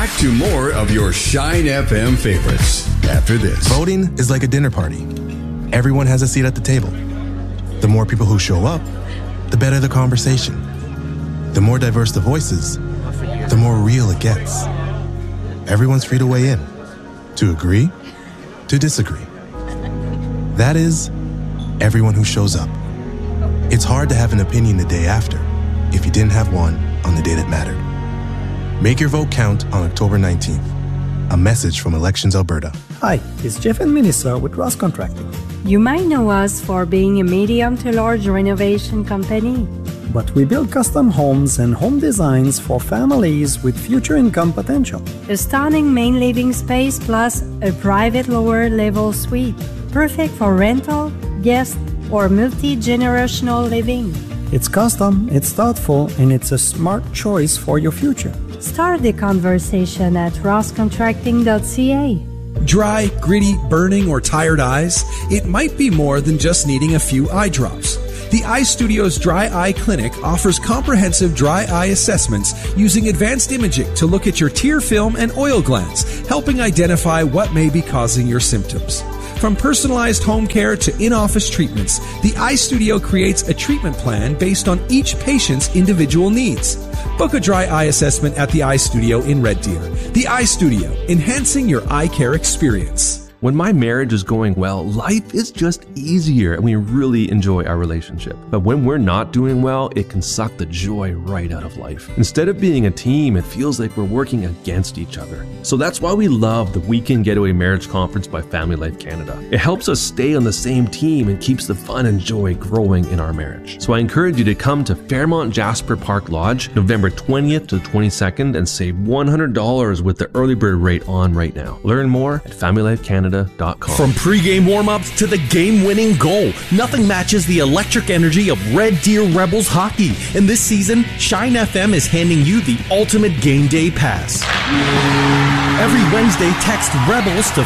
Back to more of your Shine FM favorites after this. Voting is like a dinner party. Everyone has a seat at the table. The more people who show up, the better the conversation. The more diverse the voices, the more real it gets. Everyone's free to weigh in, to agree, to disagree. That is, everyone who shows up. It's hard to have an opinion the day after if you didn't have one on the day that mattered. Make your vote count on October 19th. A message from Elections Alberta. Hi, it's Jeff and Minister with Ross Contracting. You might know us for being a medium to large renovation company. But we build custom homes and home designs for families with future income potential. A stunning main living space plus a private lower level suite. Perfect for rental, guest, or multi-generational living. It's custom, it's thoughtful, and it's a smart choice for your future. Start the conversation at rosscontracting.ca. Dry, gritty, burning, or tired eyes? It might be more than just needing a few eye drops. The Eye Studio's Dry Eye Clinic offers comprehensive dry eye assessments using advanced imaging to look at your tear film and oil glands, helping identify what may be causing your symptoms. From personalized home care to in-office treatments, the Eye Studio creates a treatment plan based on each patient's individual needs. Book a dry eye assessment at the Eye Studio in Red Deer. The Eye Studio, enhancing your eye care experience. When my marriage is going well, life is just easier and we really enjoy our relationship. But when we're not doing well, it can suck the joy right out of life. Instead of being a team, it feels like we're working against each other. So that's why we love the Weekend Getaway Marriage Conference by Family Life Canada. It helps us stay on the same team and keeps the fun and joy growing in our marriage. So I encourage you to come to Fairmont Jasper Park Lodge, November 20th to the 22nd and save $100 with the early bird rate on right now. Learn more at FamilyLifeCanada.com. From pre-game warm-ups to the game-winning goal, nothing matches the electric energy of Red Deer Rebels hockey. And this season, Shine FM is handing you the ultimate game day pass. Every Wednesday, text REBELS to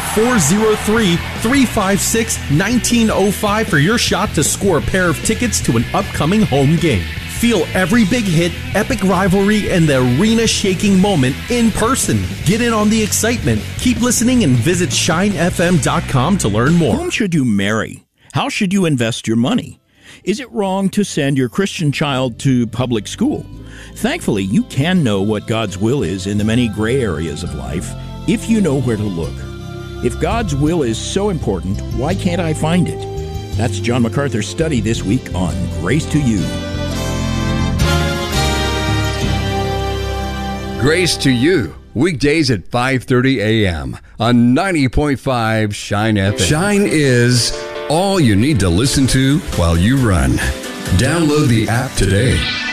403-356-1905 for your shot to score a pair of tickets to an upcoming home game. Feel every big hit, epic rivalry, and the arena-shaking moment in person. Get in on the excitement. Keep listening and visit shinefm.com to learn more. Whom should you marry? How should you invest your money? Is it wrong to send your Christian child to public school? Thankfully, you can know what God's will is in the many gray areas of life if you know where to look. If God's will is so important, why can't I find it? That's John MacArthur's study this week on Grace to You. Grace to You, weekdays at 5:30 a.m. on 90.5 Shine FM. Shine is all you need to listen to while you run. Download the app today.